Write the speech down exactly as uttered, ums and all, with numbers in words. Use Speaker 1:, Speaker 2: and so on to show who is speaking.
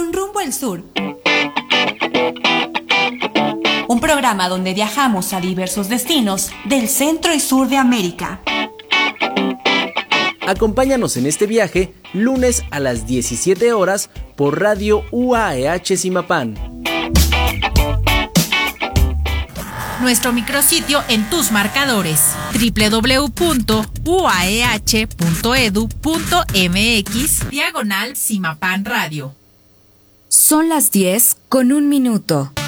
Speaker 1: con Rumbo al Sur. Un programa donde viajamos a diversos destinos del centro y sur de América.
Speaker 2: Acompáñanos en este viaje lunes a las diecisiete horas por Radio U A E H Zimapán.
Speaker 3: Nuestro micrositio en tus marcadores: doble u doble u doble u punto u a e h punto e d u punto m x diagonal Zimapán Radio.
Speaker 4: Son las diez con un minuto.